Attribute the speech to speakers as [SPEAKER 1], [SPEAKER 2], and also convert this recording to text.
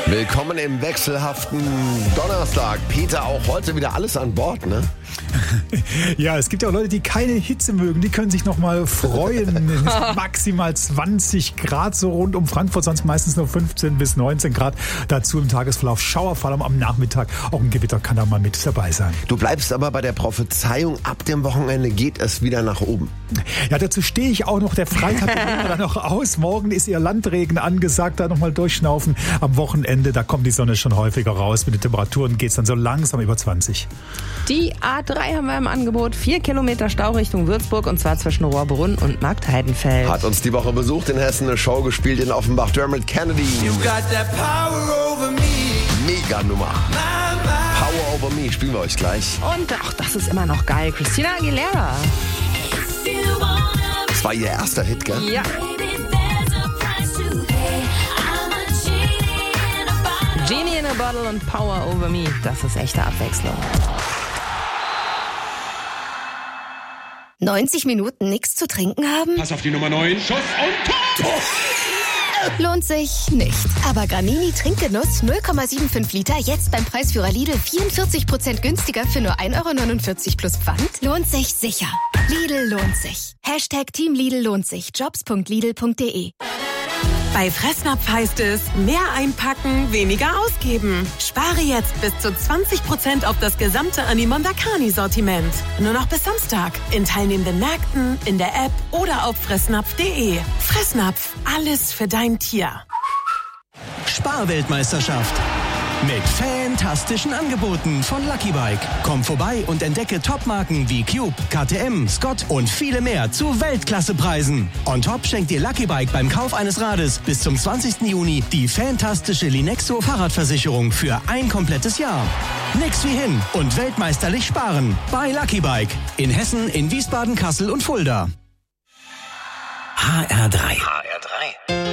[SPEAKER 1] Willkommen im wechselhaften Donnerstag. Peter, auch heute wieder alles an Bord, ne?
[SPEAKER 2] Ja, es gibt ja auch Leute, die keine Hitze mögen. Die können sich noch mal freuen. Maximal 20 Grad so rund um Frankfurt, sonst meistens nur 15 bis 19 Grad. Dazu im Tagesverlauf Schauer, vor allem am Nachmittag. Auch ein Gewitter kann da mal mit dabei sein.
[SPEAKER 1] Du bleibst aber bei der Prophezeiung, ab dem Wochenende geht es wieder nach oben.
[SPEAKER 2] Ja, dazu stehe ich auch noch. Der Freitag geht dann noch aus. Morgen ist ihr Landregen angesagt. Da nochmal durchschnaufen. Am Wochenende, da kommt die Sonne schon häufiger raus. Mit den Temperaturen geht es dann so langsam über 20.
[SPEAKER 3] Die A3 haben wir im Angebot. 4 Kilometer Stau Richtung Würzburg, und zwar zwischen Rohrbrunn und Marktheidenfeld.
[SPEAKER 1] Hat uns die Woche besucht in Hessen, eine Show gespielt in Offenbach. Dermot Kennedy.
[SPEAKER 4] You got that power over me.
[SPEAKER 1] Mega Nummer. Power Over Me spielen wir euch gleich.
[SPEAKER 3] Und ach, das ist immer noch geil. Christina Aguilera.
[SPEAKER 1] Das war ihr erster Hit, gell?
[SPEAKER 3] Ja. Genie in a Bottle und Power Over Me. Das ist echte Abwechslung.
[SPEAKER 5] 90 Minuten nichts zu trinken haben?
[SPEAKER 6] Pass auf die Nummer 9. Schuss und Tor!
[SPEAKER 5] Lohnt sich nicht. Aber Gramini Trinkgenuss 0,75 Liter jetzt beim Preisführer Lidl 44% günstiger für nur 1,49 € plus Pfand. Lohnt sich sicher. Lidl lohnt sich. #Team Lidl lohnt sich. Jobs.lidl.de.
[SPEAKER 7] Bei Fressnapf heißt es, mehr einpacken, weniger ausgeben. Spare jetzt bis zu 20% auf das gesamte Animonda Carni-Sortiment. Nur noch bis Samstag. In teilnehmenden Märkten, in der App oder auf fressnapf.de. Fressnapf, alles für dein Tier.
[SPEAKER 8] Sparweltmeisterschaft. Mit fantastischen Angeboten von Lucky Bike. Komm vorbei und entdecke Topmarken wie Cube, KTM, Scott und viele mehr zu Weltklassepreisen. On top schenkt dir Lucky Bike beim Kauf eines Rades bis zum 20. Juni die fantastische Linexo Fahrradversicherung für ein komplettes Jahr. Nix wie hin und weltmeisterlich sparen bei Lucky Bike. In Hessen, in Wiesbaden, Kassel und Fulda.
[SPEAKER 9] HR3.